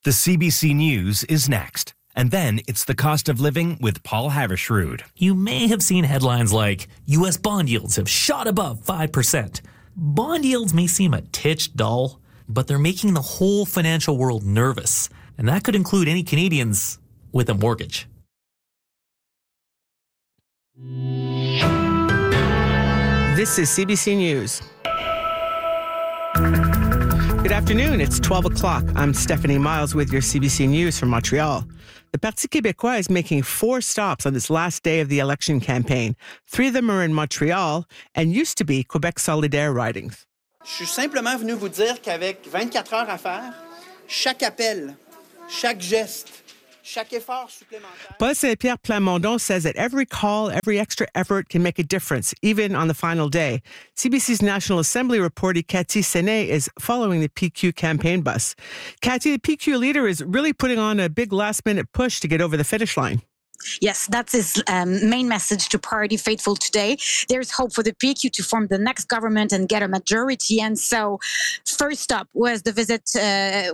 The CBC News is next. And then it's the cost of living with Paul Havershrud. You may have seen headlines like, U.S. bond yields have shot above 5%. Bond yields may seem a titch dull, but they're making the whole financial world nervous. And that could include any Canadians with a mortgage. This is CBC News. Good afternoon. It's 12 o'clock. I'm Stephanie Miles with your CBC News from Montreal. The Parti québécois is making 4 stops on its last day of the election campaign. 3 of them are in Montreal and used to be Québec solidaire ridings. Je suis simplement venu vous dire qu'avec 24 heures à faire, chaque appel, chaque geste, chaque effort supplémentaire. Paul Saint-Pierre Plamondon says that every call, every extra effort can make a difference, even on the final day. CBC's National Assembly reporter Cathy Senet is following the PQ campaign bus. Cathy, the PQ leader is really putting on a big last-minute push to get over the finish line. Yes, that's his main message to party faithful today. There's hope for the PQ to form the next government and get a majority. And so, first up was to visit the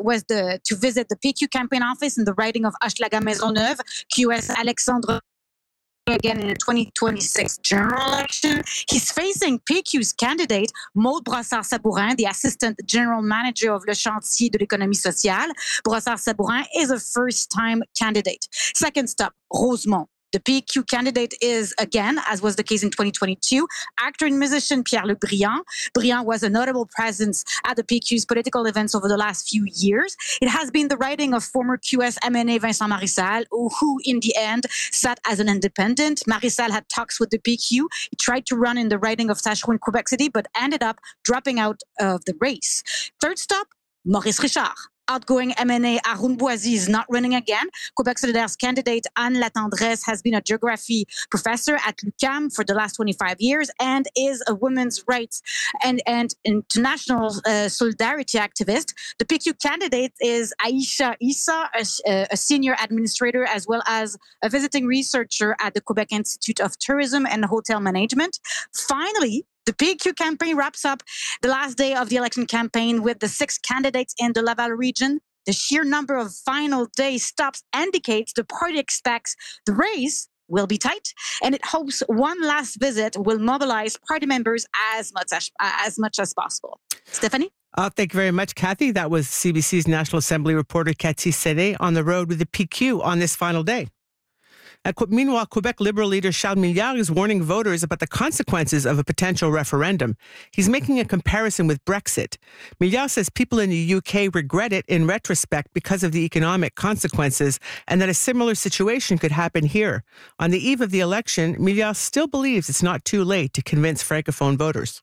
PQ campaign office in the riding of Hochelaga Maisonneuve, QS Alexandre again in the 2026 general election. He's facing PQ's candidate, Maude Brossard-Sabourin, the assistant general manager of Le Chantier de l'Économie Sociale. Brossard-Sabourin is a first-time candidate. Second stop, Rosemont. The PQ candidate is, again, as was the case in 2022, actor and musician Pierre Le Briand. Briand was a notable presence at the PQ's political events over the last few years. It has been the riding of former QS MNA Vincent Marissal, who in the end sat as an independent. Marissal had talks with the PQ. He tried to run in the riding of Tachereau in Quebec City, but ended up dropping out of the race. Third stop, Maurice Richard. Outgoing MNA Arun Boisy is not running again. Quebec Solidaire's candidate Anne Latendresse has been a geography professor at l'UQAM for the last 25 years and is a women's rights and international solidarity activist. The PQ candidate is Aisha Issa, a senior administrator as well as a visiting researcher at the Quebec Institute of Tourism and Hotel Management. Finally, the PQ campaign wraps up the last day of the election campaign with the 6 candidates in the Laval region. The sheer number of final day stops indicates the party expects the race will be tight, and it hopes one last visit will mobilize party members as much as possible. Stephanie? Thank you very much, Cathy. That was CBC's National Assembly reporter Cathy Senet on the road with the PQ on this final day. Meanwhile, Quebec Liberal leader Charles Milliard is warning voters about the consequences of a potential referendum. He's making a comparison with Brexit. Milliard says people in the UK regret it in retrospect because of the economic consequences and that a similar situation could happen here. On the eve of the election, Milliard still believes it's not too late to convince Francophone voters.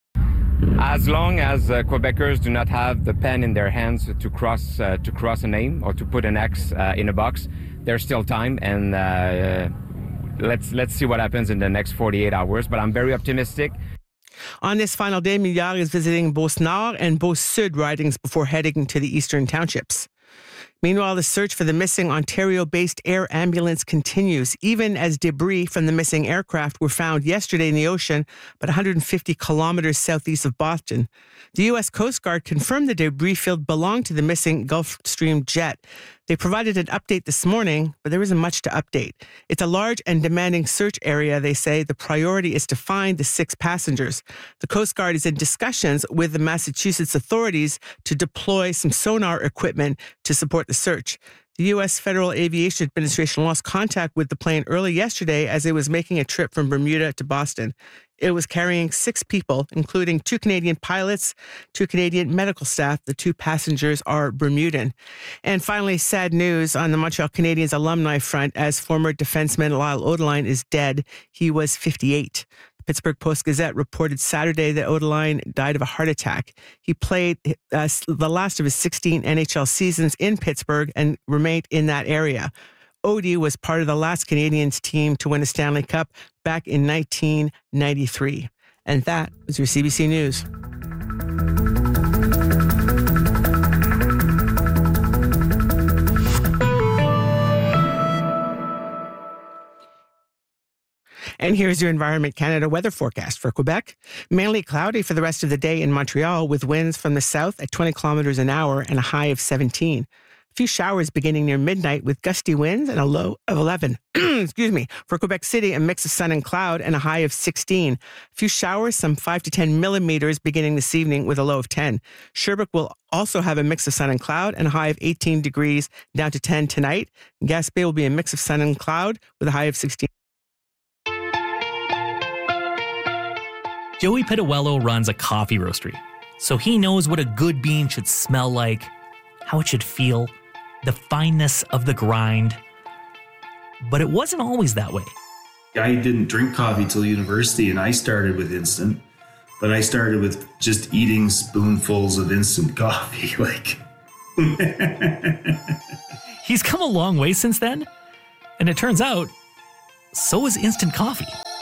As long as Quebecers do not have the pen in their hands to cross a name or to put an X in a box, there's still time, and let's see what happens in the next 48 hours. But I'm very optimistic. On this final day, Milliard is visiting Beauce Nord and Beauce Sud ridings before heading to the eastern townships. Meanwhile, the search for the missing Ontario-based air ambulance continues, even as debris from the missing aircraft were found yesterday in the ocean, but 150 kilometers southeast of Boston. The U.S. Coast Guard confirmed the debris field belonged to the missing Gulfstream jet. They provided an update this morning, but there isn't much to update. It's a large and demanding search area, they say. The priority is to find the 6 passengers. The Coast Guard is in discussions with the Massachusetts authorities to deploy some sonar equipment to support the search. The U.S. Federal Aviation Administration lost contact with the plane early yesterday as it was making a trip from Bermuda to Boston. It was carrying 6 people, including 2 Canadian pilots, 2 Canadian medical staff. The 2 passengers are Bermudan. And finally, sad news on the Montreal Canadiens alumni front as former defenseman Lyle Odeline is dead. He was 58. Pittsburgh Post-Gazette reported Saturday that Odeline died of a heart attack. He played the last of his 16 NHL seasons in Pittsburgh and remained in that area. Odie was part of the last Canadiens team to win a Stanley Cup back in 1993. And that was your CBC News. And here's your Environment Canada weather forecast for Quebec. Mainly cloudy for the rest of the day in Montreal with winds from the south at 20 kilometers an hour and a high of 17. A few showers beginning near midnight with gusty winds and a low of 11. Excuse me. For Quebec City, a mix of sun and cloud and a high of 16. A few showers, some 5 to 10 millimeters beginning this evening with a low of 10. Sherbrooke will also have a mix of sun and cloud and a high of 18 degrees down to 10 tonight. Gaspé will be a mix of sun and cloud with a high of 16. Joey Pituello runs a coffee roastery, so he knows what a good bean should smell like, how it should feel, the fineness of the grind. But it wasn't always that way. I didn't drink coffee till university, and I started with instant, but I started with just eating spoonfuls of instant coffee. He's come a long way since then, and it turns out, so is instant coffee.